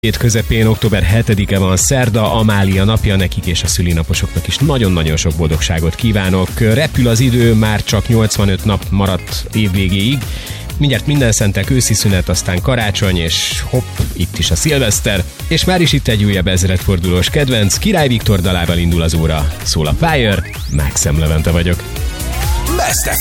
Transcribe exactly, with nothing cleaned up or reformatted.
Hét közepén, október hetedike van, szerda, Amália napja, nekik és a szülinaposoknak is nagyon-nagyon sok boldogságot kívánok. Repül az idő, már csak nyolcvanöt nap maradt évvégéig. Mindjárt minden szentek, őszi szünet, aztán karácsony, és hopp, itt is a szilveszter. És már is itt egy újabb ezredfordulós kedvenc, Király Viktor dalával indul az óra. Szól a Fire, Maxem Levente vagyok.